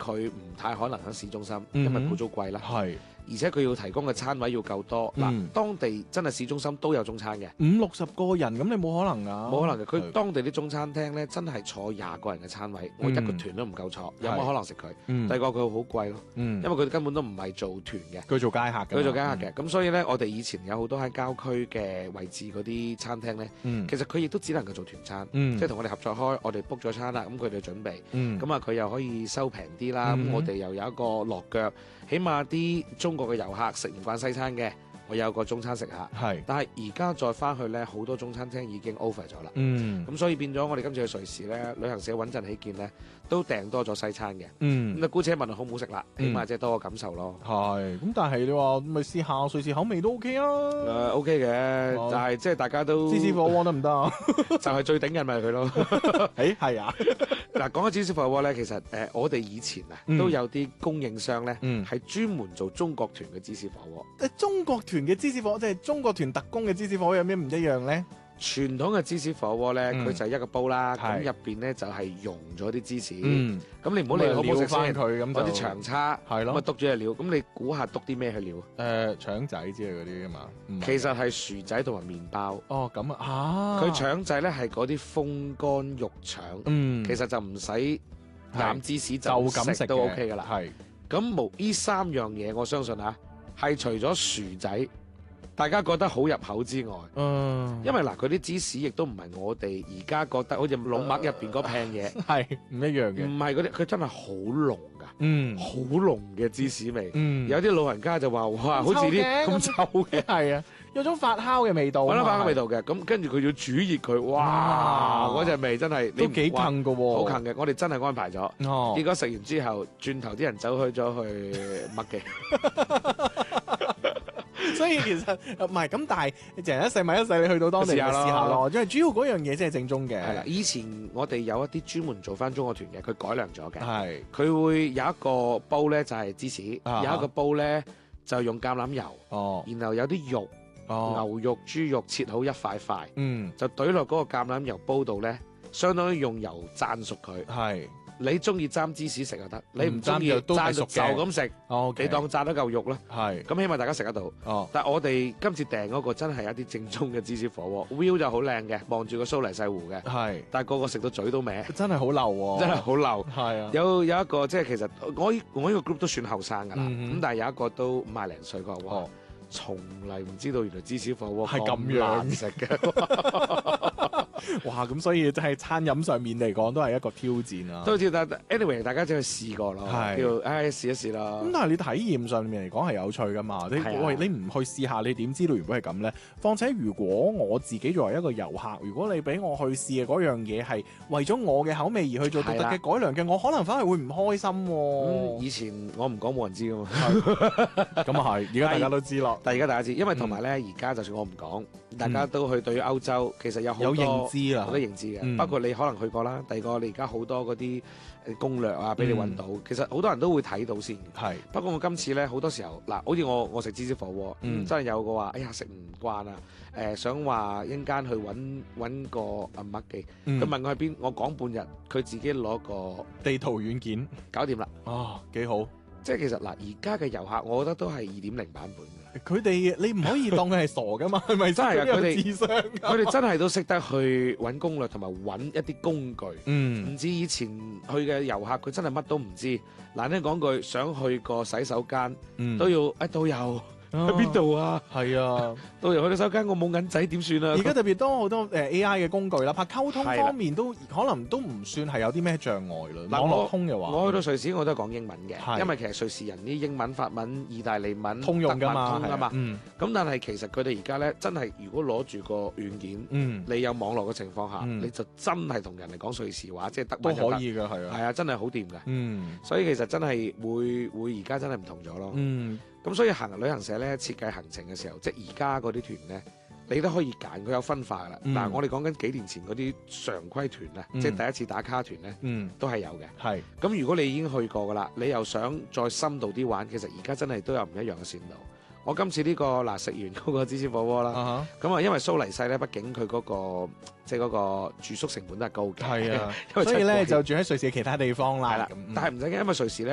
佢唔太可能喺市中心，因為鋪租貴啦。 係， 而且佢要提供嘅餐位要夠多。嗱，當地真係市中心都有中餐嘅 50-60個人，咁你冇可能㗎。 冇可能嘅。佢當地啲中餐廳咧，真係坐20個人嘅餐位，我一個團都唔夠坐，有冇可能食佢？第二個佢好貴咯，因為佢根本都唔係做團嘅， 佢做街客嘅。 佢做街客嘅。咁所以咧，我哋以前有好多喺郊區嘅位置嗰啲餐廳咧，其實佢亦都只能夠做團餐，即係同我哋合作開，我哋 book 咗餐啦，咁佢哋準備，咁啊佢又可以收平啲啦，咁我哋又有一個落腳，起碼啲中國嘅遊客食唔慣西餐嘅，我有個中餐食下。 係， 但係而家再翻去咧，好多中餐廳已經 over 咗啦。咁所以變咗我哋今次去瑞士咧，旅行社穩陣起見咧，都訂多咗西餐嘅。咁啊，姑且問好唔好食啦，起碼即係多個感受咯。 係，咁但係你話咪試下瑞士口味都 OK 啊 ？OK 嘅，但係即係大家都芝士火鍋得唔得啊？ 就係最頂人咪佢咯。 誒係啊！ 嗱，講起芝士火鍋咧，其實我哋以前啊都有啲供應商咧，係專門做中國團嘅芝士火鍋。 中國團嘅芝士火鍋，即係中國團特供嘅芝士火鍋有咩唔一樣咧？ 傳統嘅芝士火鍋咧，佢就係一個煲啦，咁入邊咧就係溶咗啲芝士。咁你唔好理好唔好食先，嗰啲長叉係咯，咁啊篤咗嘅料。咁你估下篤啲咩去料？ 腸仔之類嗰啲㗎嘛。 其實係薯仔同埋麵包。 哦，咁啊， 佢腸仔咧係嗰啲風乾肉腸。其實就唔使攬芝士就咁食都 OK 噶啦。係。咁無呢3樣嘢，我相信啊，係除咗薯仔，大家覺得好入口之外，因為嗱，佢啲芝士亦都唔係我哋而家覺得好似老麥入邊嗰片嘢， 係唔一樣嘅。 唔係嗰啲，佢真係好濃噶，好濃嘅芝士味。有啲老人家就話：哇，好似啲咁臭嘅， 係啊，有種發酵嘅味道。 有種發酵味道嘅，咁跟住佢要煮熱佢，哇，嗰隻味真係都幾近噶喎， 好近嘅。我哋真係安排咗，結果食完之後，轉頭啲人走去咗去麥記。 所以其實唔係咁，但係人一世物一世，你去到當地試下咯，因為主要嗰樣嘢先係正宗嘅。 係啦，以前我哋有一啲專門做翻中國團嘅，佢改良咗嘅。 係， 佢會有一個煲咧就係芝士，有一個煲咧就用橄欖油，然後有啲肉，牛肉、豬肉切好一塊塊，就懟落嗰個橄欖油煲度咧，相當於用油炸熟佢。係。你中意沾芝士食就得，你唔中意炸熟就咁食，你當炸咗嚿肉啦。係，咁起碼大家食得到。但係我哋今次訂嗰個真係一啲正宗嘅芝士火鍋 ，view 就好靚嘅，望住個蘇黎世湖嘅。係，但係個個食到嘴都歪，真係好流喎，真係好流。係啊，有一個即係其實我呢個 group 都算後生㗎啦，咁但係有一個都50零歲個喎，從嚟唔知道原來芝士火鍋係咁難食嘅。 哇！咁所以真係餐飲上面嚟講都係一個挑戰啊。 都知，但 anyway 大家就去試過咯，叫試一試啦。 咁但係你體驗上面嚟講係有趣噶嘛？你唔去試下，你點知道如果係咁呢？況且如果我自己作為一個遊客，如果你俾我去試嘅嗰樣嘢係為咗我嘅口味而去做獨特嘅改良嘅，我可能反而會唔開心。 以前我唔講冇人知噶嘛。 咁啊係，而家大家都知咯。 但係而家大家知，因為同埋咧，而家就算我唔講，大家都去對於歐洲其實有好多認知啦， 好多認知嘅。包括你可能去過啦，第二個你而家好多嗰啲攻略啊，俾你揾到。其實好多人都會睇到先。係。不過我今次咧好多時候嗱，好似我食芝士火鍋，真係有個話，哎呀食唔慣啊，想話一陣間去揾個麥記，佢問我喺邊，我講半日，佢自己攞個地圖軟件搞掂啦。 哦，幾好。 即係其實嗱，而家嘅遊客，我覺得都係2.0版本嘅。 佢哋你唔可以當佢係傻噶嘛？係咪真係啊？ 佢哋真係都識得去揾攻略同埋揾一啲工具。唔知以前去嘅遊客，佢真係乜都唔知。難聽講句，想去個洗手間，都要導遊。喺邊度啊？係啊，到時去洗手間我冇銀仔點算啊？ 而家特別多好多AI 嘅工具啦，拍溝通方面都可能都唔算係有啲咩障礙啦。網絡通嘅話， 我去到瑞士我都係講英文嘅，因為其實瑞士人啲英文、法文、意大利文通用㗎嘛， 通㗎嘛。咁但係其實佢哋而家咧真係，如果攞住個軟件，你有網絡嘅情況下，你就真係同人哋講瑞士話，即係德文都可以㗎，係啊， 係啊，真係好掂㗎。所以其實真係會而家真係唔同咗咯。咁所以旅行社咧設計行程嘅時候，即係而家嗰啲團咧，你都可以揀，佢有分化噶啦。但係我哋講緊幾年前嗰啲常規團啊，即係第一次打卡團咧，都係有嘅。係。咁如果你已經去過噶啦，你又想再深度啲玩，其實而家真係都有唔一樣嘅線路。我今次呢個嗱食完嗰個芝士火鍋啦，咁啊因為蘇黎世咧，畢竟佢嗰個即係嗰個住宿成本都係高嘅， 係啊，所以咧就住喺瑞士其他地方啦。 係啦，但係唔使驚，因為瑞士咧。